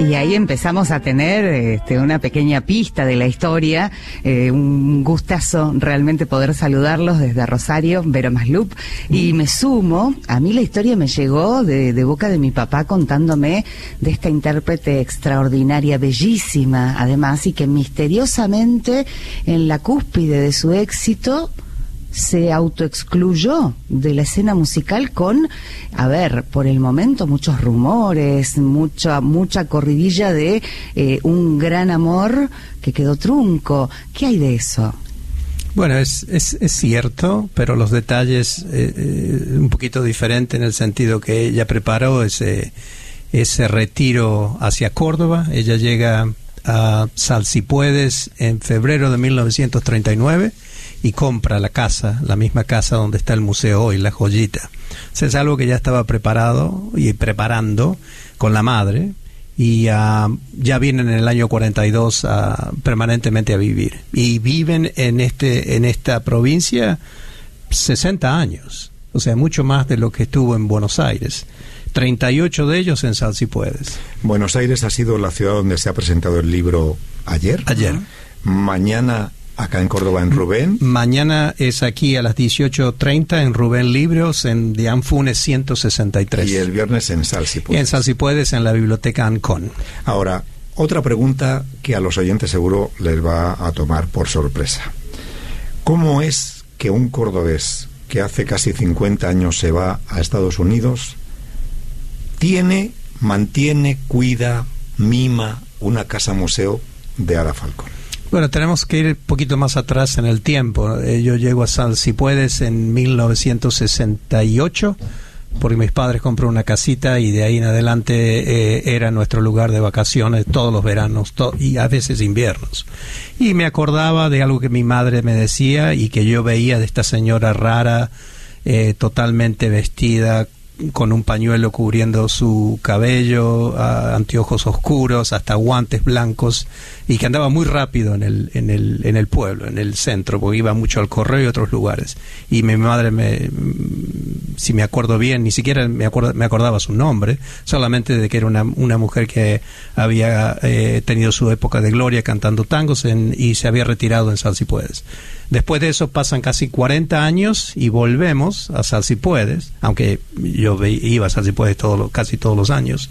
Y ahí empezamos a tener una pequeña pista de la historia. Un gustazo realmente poder saludarlos desde Rosario, Vero Maslup. Y me sumo, a mí la historia me llegó de boca de mi papá contándome de esta intérprete extraordinaria, bellísima además, y que misteriosamente en la cúspide de su éxito se autoexcluyó de la escena musical con, por el momento muchos rumores, mucha corridilla de un gran amor que quedó trunco. ¿Qué hay de eso? Bueno, es cierto, pero los detalles un poquito diferente en el sentido que ella preparó ese retiro hacia Córdoba. Ella llega a Salsipuedes en febrero de 1939 y compra la casa, la misma casa donde está el museo hoy, La Joyita. O sea, es algo que ya estaba preparando con la madre, y ya vienen en el año 42 permanentemente a vivir. Y viven en esta provincia 60 años, o sea, mucho más de lo que estuvo en Buenos Aires. 38 de ellos en Salsipuedes. Buenos Aires ha sido la ciudad donde se ha presentado el libro ayer. Mañana acá en Córdoba, en Rubén. Mañana es aquí a las 18:30 en Rubén Libros, en de Anfunes 163. Y el viernes en Salsipuedes. En Salsipuedes, en la biblioteca Ancón. Ahora, otra pregunta que a los oyentes seguro les va a tomar por sorpresa. ¿Cómo es que un cordobés que hace casi 50 años se va a Estados Unidos mantiene, cuida, mima una casa museo de Ada Falcón? Bueno, tenemos que ir un poquito más atrás en el tiempo. Yo llego a Salsipuedes en 1968, porque mis padres compraron una casita y de ahí en adelante era nuestro lugar de vacaciones todos los veranos y a veces inviernos. Y me acordaba de algo que mi madre me decía y que yo veía de esta señora rara, totalmente vestida, con un pañuelo cubriendo su cabello, anteojos oscuros, hasta guantes blancos, y que andaba muy rápido en el pueblo, en el centro, porque iba mucho al correo y otros lugares. Y mi madre, si me acuerdo bien, ni siquiera me acordaba su nombre, solamente de que era una mujer que había tenido su época de gloria cantando tangos y se había retirado en Salsipuedes. Después de eso pasan casi 40 años y volvemos a Salsipuedes, aunque yo iba a Salsipuedes casi todos los años,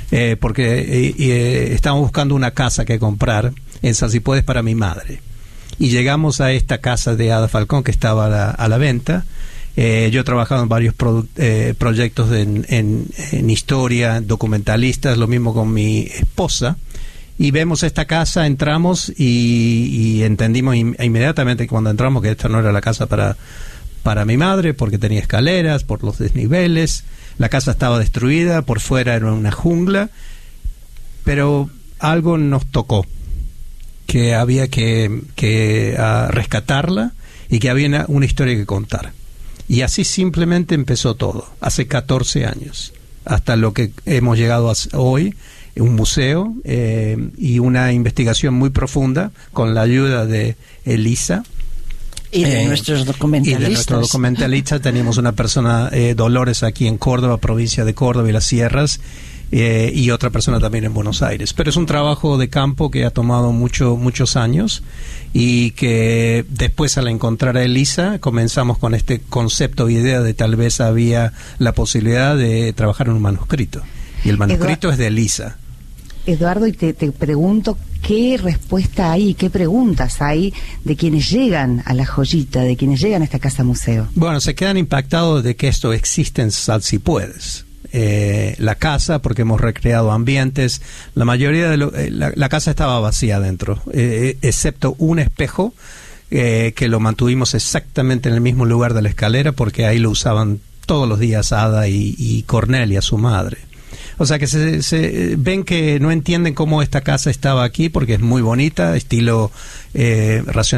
porque estábamos buscando una casa que comprar en Salsipuedes para mi madre. Y llegamos a esta casa de Ada Falcón que estaba a la venta. Yo he trabajado en varios proyectos en historia, documentalistas, lo mismo con mi esposa. Y vemos esta casa, entramos y entendimos inmediatamente cuando entramos que esta no era la casa para mi madre, porque tenía escaleras, por los desniveles, la casa estaba destruida, por fuera era una jungla, pero algo nos tocó, que había que rescatarla y que había una historia que contar. Y así simplemente empezó todo, hace 14 años, hasta lo que hemos llegado hoy, un museo y una investigación muy profunda con la ayuda de Elisa y de nuestros documentalistas. Teníamos una persona, Dolores, aquí en Córdoba, provincia de Córdoba y las Sierras, y otra persona también en Buenos Aires. Pero es un trabajo de campo que ha tomado muchos años, y que después, al encontrar a Elisa, comenzamos con este concepto o idea de tal vez había la posibilidad de trabajar en un manuscrito. Y el manuscrito es de Elisa. Eduardo, y te pregunto, ¿qué respuesta hay, qué preguntas hay de quienes llegan a La Joyita, de quienes llegan a esta casa museo? Bueno, se quedan impactados de que esto existe en Salsipuedes. La casa, porque hemos recreado ambientes, la mayoría de la casa estaba vacía adentro, excepto un espejo que lo mantuvimos exactamente en el mismo lugar de la escalera, porque ahí lo usaban todos los días Ada y Cornelia, su madre. O sea que se ven que no entienden cómo esta casa estaba aquí, porque es muy bonita, estilo